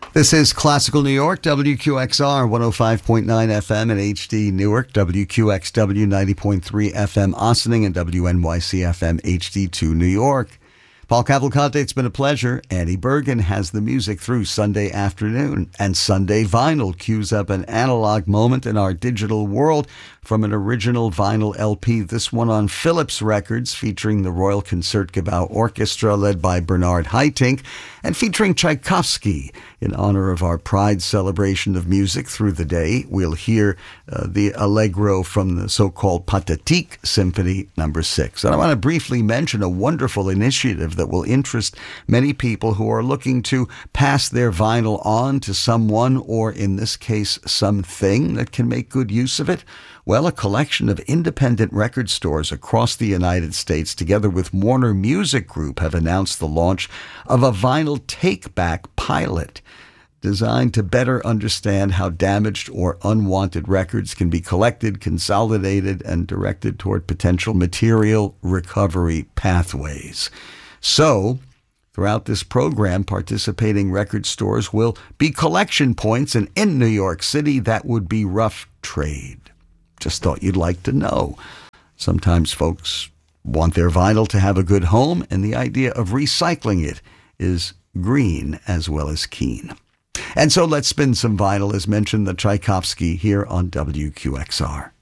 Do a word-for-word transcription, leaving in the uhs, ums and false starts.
This is Classical New York, W Q X R one oh five point nine F M and H D Newark, W Q X W ninety point three F M Ossining, and W N Y C F M H D two New York. Paul Cavalcante, it's been a pleasure. Andy Bergen has the music through Sunday afternoon, and Sunday Vinyl cues up an analog moment in our digital world from an original vinyl L P, this one on Philips Records, featuring the Royal Concertgebouw Orchestra led by Bernard Haitink, and featuring Tchaikovsky. In honor of our Pride celebration of music through the day, we'll hear uh, the Allegro from the so-called Pathetique Symphony number six. And I want to briefly mention a wonderful initiative that will interest many people who are looking to pass their vinyl on to someone, or in this case, something that can make good use of it. Well, a collection of independent record stores across the United States, together with Warner Music Group, have announced the launch of a vinyl take-back pilot designed to better understand how damaged or unwanted records can be collected, consolidated, and directed toward potential material recovery pathways. So, throughout this program, participating record stores will be collection points, and in New York City, that would be rough trade. Just thought you'd like to know. Sometimes folks want their vinyl to have a good home, and the idea of recycling it is green as well as keen. And so let's spin some vinyl, as mentioned, the Tchaikovsky here on W Q X R.